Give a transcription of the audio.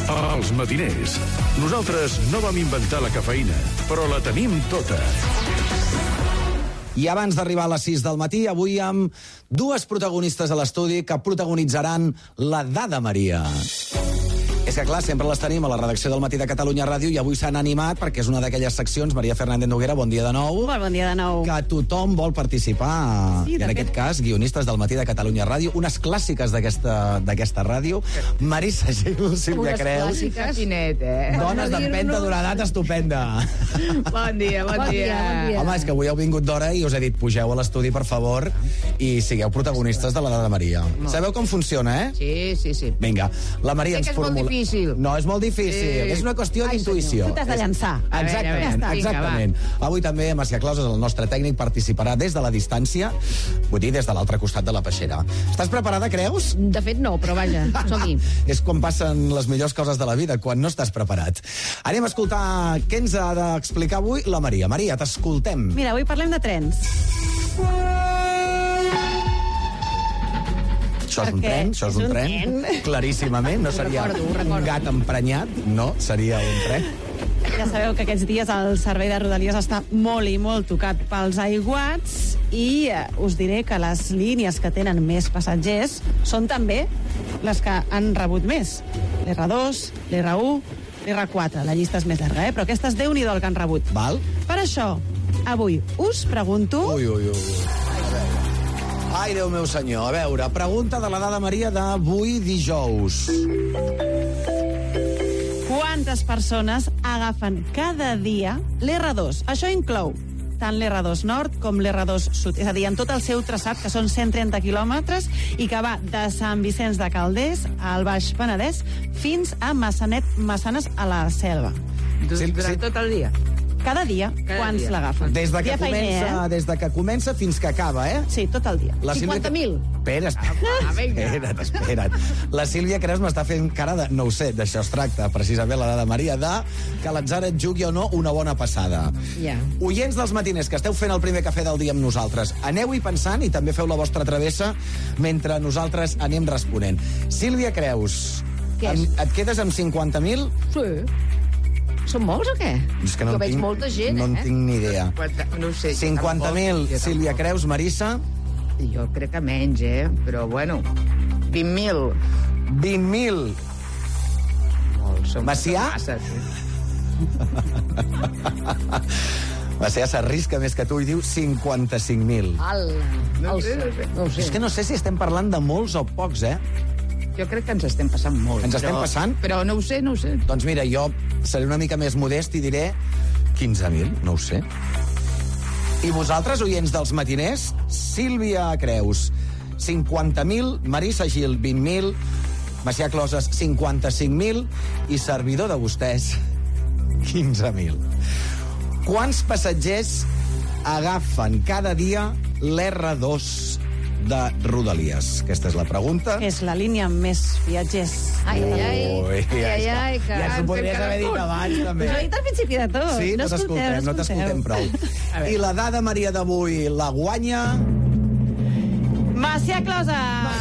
Els matiners. Nosaltres no vam inventar la cafeïna, però la tenim tota. I abans d'arribar a les 6 del matí, avui amb dues protagonistes a l'estudi que protagonitzaran la Dada Maria. És que, clar, sempre les tenim a la redacció del Matí de Catalunya Ràdio i avui s'han animat perquè és una d'aquelles seccions, Maria Fernández Noguera, bon dia de nou. Molt bon dia de nou. Que tothom vol participar. Sí, I en aquest cas, guionistes del Matí de Catalunya Ràdio, unes clàssiques d'aquesta ràdio. Marisa Gil, Sílvia Creus. Unes clàssiques. Finet, Dones d'empenta d'una edat estupenda. Bon dia, bon dia. Home, és que avui heu vingut d'hora i us he dit, pugeu a l'estudi, per favor, i sigueu protagonistes de la Dada Maria. Sabeu com funciona, eh? Sí. Vinga, la Maria ens formula... Molt difícil. No, és molt difícil. És una qüestió d'intuïció. Tu t'has de llançar. Exactament. Avui també Macià Clausas, el nostre tècnic, participarà des de la distància, vull dir, des de l'altre costat de la peixera. Estàs preparada, creus? De fet, no, però vaja, som-hi. És quan passen les millors coses de la vida, quan no estàs preparat. Anem a escoltar què ens ha d'explicar avui la Maria. Maria, t'escoltem. Mira, avui parlem de trens. Això és un tren, claríssimament. No seria un gat emprenyat, no, seria un tren. Ja sabeu que aquests dies el servei de Rodalies està molt i molt tocat pels aiguats i us diré que les línies que tenen més passatgers són també les que han rebut més. L'R2, l'R1, l'R4. La llista és més llarga, però aquestes Déu-n'hi-do el que han rebut. Val? Per això, avui us pregunto... Ui. Ai, Déu meu senyor. A veure, pregunta de la Dada Maria d'avui dijous. Quantes persones agafen cada dia l'R2? Això inclou tant l'R2 Nord com l'R2 Sud. És a dir, en tot el seu traçat, que són 130 quilòmetres, i que va de Sant Vicenç de Calders al Baix Penedès fins a Massanes a la Selva. Durant tot el dia. Cada dia, quants l'agafen? Des de que comença fins que acaba, eh? Sí, tot el dia. 50.000? Espera't. La Sílvia Creus m'està fent cara de... No ho sé, d'això es tracta, precisament, la Dada Maria, de que l'atzar et jugui o no una bona passada. Ja. Oients dels matiners que esteu fent el primer cafè del dia amb nosaltres, aneu-hi pensant i també feu la vostra travessa mentre nosaltres anem responent. Sílvia Creus, et quedes amb 50.000? Sí. Són molts o què? És que no jo veig molta gent, no en tinc ni idea. No ho sé. 50.000, Sílvia Creus, Marisa? Jo crec que menys, però bueno. 20.000. 20.000. Macià? Macià s'arrisca més que tu i diu 55.000. No ho sé. És que no sé si estem parlant de molts o pocs, Jo crec que ens estem passant molt. Ens estem passant? Però no ho sé. Doncs mira, jo seré una mica més modest i diré 15.000, no ho sé. I vosaltres, oients dels matiners, Sílvia Creus, 50.000, Marisa Gil, 20.000, Macià Clausas, 55.000, i servidor de vostès, 15.000. Quants passatgers agafen cada dia l'R2 de Rodalies? Aquesta és la pregunta. És la línia amb més viatgers. Ai, ja s'ho podries haver dit abans, també. Us ho he dit al principi de tot. Sí, no t'escoltem prou. I la Dada Maria d'avui la guanya... Macià Clausas!